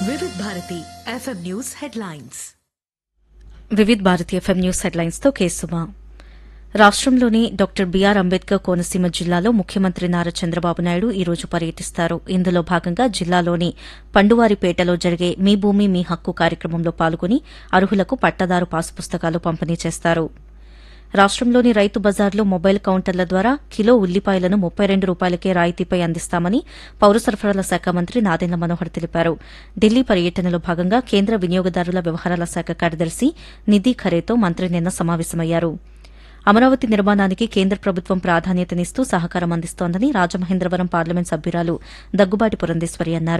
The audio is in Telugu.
వివిధ Bharati FM news headlines. Vividh Bharati FM news headlines తో కేసుమా. రాష్టంలోని డాక్టర్ బీఆర్ అంబేద్కర్ కోనసీమ జిల్లాలో ముఖ్యమంత్రి నారా చంద్రబాబు నాయుడు ఈ రోజు పర్యటిస్తారు. ఇందులో భాగంగా జిల్లాలోని పండువారిపేటలో జరిగే మీ భూమి మీ హక్కు కార్యక్రమంలో పాల్గొని అర్హులకు పట్టాదారు పాసు పుస్తకాలు పంపిణీ చేస్తారు. రాష్టంలోని రైతు బజార్లో మొబైల్ కౌంటర్ల ద్వారా కిలో ఉల్లిపాయలను రూ32కే రాయితీపై అందిస్తామని పౌర సరఫరాల శాఖ మంత్రి నాదెండ్ల మనోహర్ తెలిపారు. ఢిల్లీ పర్యటనలో భాగంగా కేంద్ర వినియోగదారుల వ్యవహారాల శాఖ కార్యదర్శి నిధి ఖరేతో మంత్రి నిన్న సమావేశమయ్యారు. అమరావతి నిర్మాణానికి కేంద్ర ప్రభుత్వం ప్రాధాన్యతనిస్తూ సహకారం అందిస్తోందని రాజమహేంద్రవరం పార్లమెంట్ సభ్యురాలు దగ్గుబాటి పురంధేశ్వరి అన్నారు.